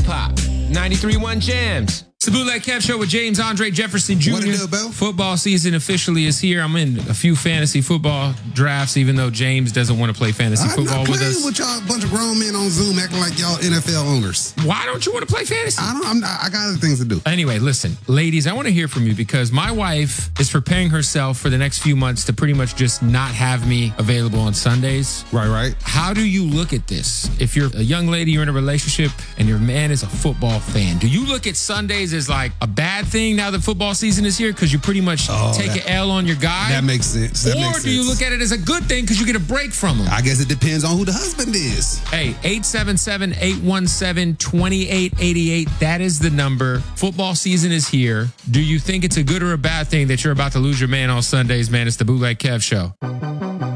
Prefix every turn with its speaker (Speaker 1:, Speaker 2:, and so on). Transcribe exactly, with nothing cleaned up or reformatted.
Speaker 1: Pop. ninety-three point one Jams.
Speaker 2: It's the Bootleg Kev Show with James Andre Jefferson Junior
Speaker 3: What it do, Bill?
Speaker 2: Football season officially is here. I'm in a few fantasy football drafts, even though James doesn't want to play fantasy
Speaker 3: I'm
Speaker 2: football
Speaker 3: not
Speaker 2: with
Speaker 3: playing
Speaker 2: us.
Speaker 3: with y'all, a bunch of grown men on Zoom acting like y'all N F L owners.
Speaker 2: Why don't you want to play fantasy?
Speaker 3: I don't. I'm not, I got other things to do.
Speaker 2: Anyway, listen, ladies, I want to hear from you because my wife is preparing herself for the next few months to pretty much just not have me available on Sundays.
Speaker 3: Right, right.
Speaker 2: How do you look at this? If you're a young lady, you're in a relationship, and your man is a football fan, do you look at Sundays as like a bad thing now that football season is here because you pretty much
Speaker 3: Oh,
Speaker 2: take
Speaker 3: that-
Speaker 2: an L on your guy?
Speaker 3: That makes sense. That
Speaker 2: or
Speaker 3: makes
Speaker 2: do you
Speaker 3: sense.
Speaker 2: look at it as a good thing because you get a break from him?
Speaker 3: I guess it depends on who the husband is.
Speaker 2: Hey, eight seven seven, eight one seven, two eight eight eight. That is the number. Football season is here. Do you think it's a good or a bad thing that you're about to lose your man on Sundays, man? It's the Bootleg Kev Show.